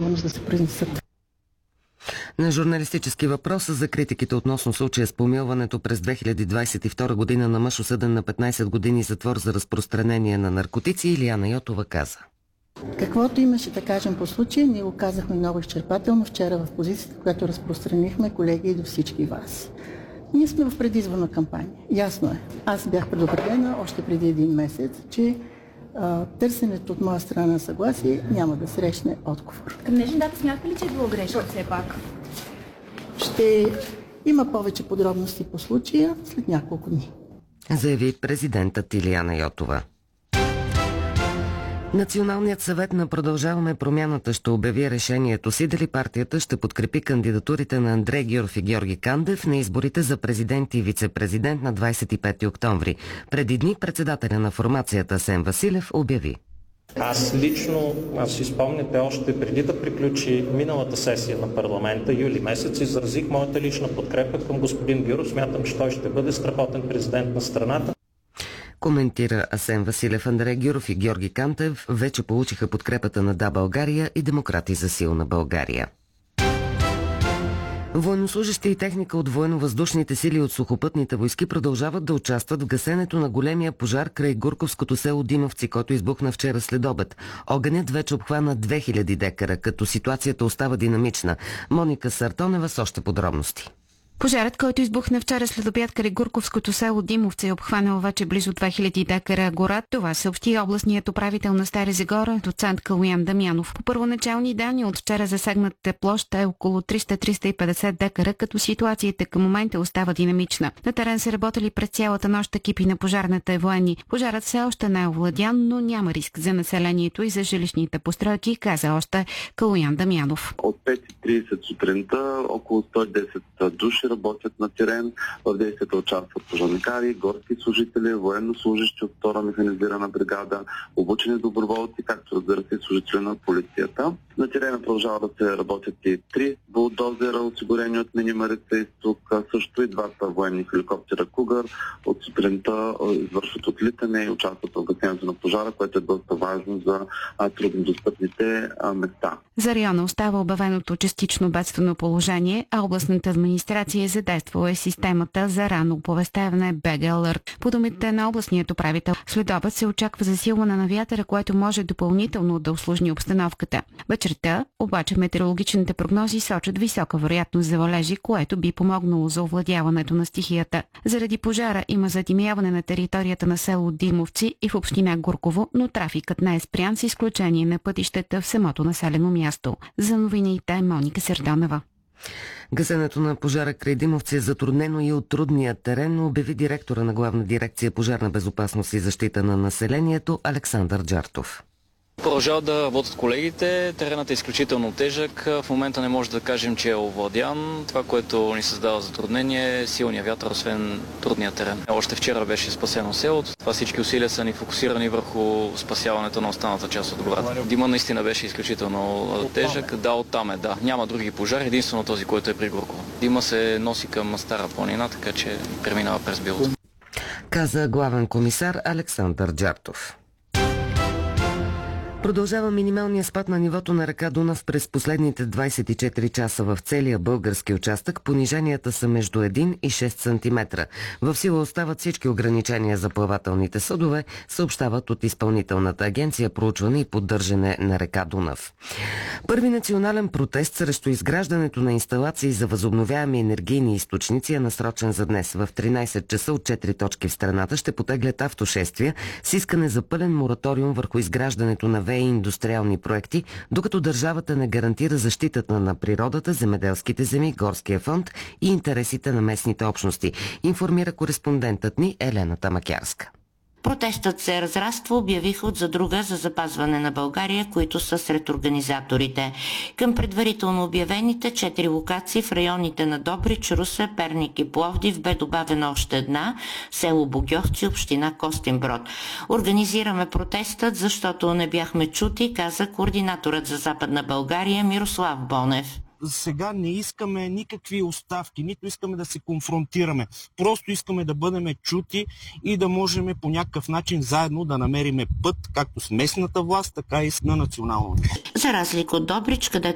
сигурност да се произнесат. На журналистически въпрос за критиките относно случая с помилването през 2022 година на мъж, осъден на 15 години затвор за разпространение на наркотици, Илияна Йотова каза: Каквото имаше да кажем по случая, ние го казахме много изчерпателно вчера в позицията, която разпространихме, колеги, и до всички вас. Ние сме в предизборна кампания. Ясно е. Аз бях предупредена още преди един месец, че търсенето от моя страна на съгласие няма да срещне отговор. Към днешна дата смятате ли, че е било грешка все пак? Ще има повече подробности по случая след няколко дни, заяви президентът Илияна Йотова. Националният съвет на Продължаваме промяната ще обяви решението си дали партията ще подкрепи кандидатурите на Андрей Гюров и Георги Кандев на изборите за президент и вице-президент на 25 октомври. Преди дни председателя на формацията Асен Василев обяви: Аз лично, си спомняте, още преди да приключи миналата сесия на парламента, юли месец, изразих моята лична подкрепа към господин Гюров. Смятам, че той ще бъде страхотен президент на страната. Коментира Асен Василев. Андрей Гюров и Георги Кандев вече получиха подкрепата на Да, България и Демократи за силна България. Военнослужащи и техника от военно-въздушните сили от сухопътните войски продължават да участват в гасенето на големия пожар край Гурковското село Димовци, който избухна вчера след обед. Огънят вече обхвана 2000 декара, като ситуацията остава динамична. Моника Сартонева с още подробности. Пожарът, който избухна вчера след обяд край Гурковското село Димовци, е обхванал вече близо 2000 декара гора. Това съобщи областният управител на Стара Загора, доцент Калуян Дамянов. По първоначални данни от вчера засегнатата площ е около 300-350 декара, като ситуацията към момента остава динамична. На терен са работили през цялата нощ екипи на пожарната и военни. Пожарът все още не е овладян, но няма риск за населението и за жилищните постройки, каза още Калуян Дамянов. От 5:30 сутринта около 110 души работят на терен. В действията участват пожарникари, горски служители, военнослужащи от втора механизирана бригада, обучени доброволци, както разбира се служители на полицията. На терена продължава да се работят и 3 булдозера, осигурени от Мини Марица изток, също и 2 военни хеликоптера Кугър. От сутринта извършват отлитане и участват в гасенето на пожара, което е доста важно за труднодостъпните места. За района остава обявеното частично бедствено положение, а областната администрация е задействала системата за ранно оповестяване БГ Алърт. По думите на областният управител, след обед се очаква засилване на вятъра, което може допълнително да усложни обстановката. Вечерта обаче метеорологичните прогнози сочат висока вероятност за валежи, което би помогнало за овладяването на стихията. Заради пожара има задимяване на територията на село Димовци и в община Гурково, но трафикът не е спрян с изключение на пътищата в самото населено място. За новините Моника Сардонова. Гасенето на пожара край Димовци е затруднено и от трудния терен, обяви директора на Главна дирекция пожарна безопасност и защита на населението Александър Джартов. Продължават да работят колегите, теренът е изключително тежък, в момента не може да кажем, че е овладян. Това, което ни създава затруднение е силния вятър, освен трудния терен. Още вчера беше спасено селото, това всички усилия са ни фокусирани върху спасяването на останата част от гората. Дима наистина беше изключително тежък, оттам е, да. Няма други пожари, единствено този, който е при Гурково. Дима се носи към Стара планина, така че преминава през Билото. Каза главен комисар Александър Джартов. Продължава минималния спад на нивото на река Дунав през последните 24 часа в целия български участък. Пониженията са между 1 и 6 см. В сила остават всички ограничения за плавателните съдове, съобщават от Изпълнителната агенция проучване и поддържане на река Дунав. Първи национален протест срещу изграждането на инсталации за възобновяеми енергийни източници е насрочен за днес. В 13 часа от 4 точки в страната ще потеглят автошествия с искане за пълен мораториум върху изграждането на ВЕИ индустриални проекти, докато държавата не гарантира защитата на природата, земеделските земи, горския фонд и интересите на местните общности, информира кореспондентът ни Елена Тамакярска. Протестът се разраства, обявиха от Задруга за запазване на България, които са сред организаторите. Към предварително обявените 4 локации в районите на Добрич, Русе, Перник и Пловдив бе добавена още една – село Богьовци, община Костинброд. Организираме протестът, защото не бяхме чути, каза координаторът за Западна България Мирослав Бонев. Сега не искаме никакви оставки, нито искаме да се конфронтираме. Просто искаме да бъдем чути и да можем по някакъв начин заедно да намериме път, както с местната власт, така и на национално ниво. За разлика от Добрич, където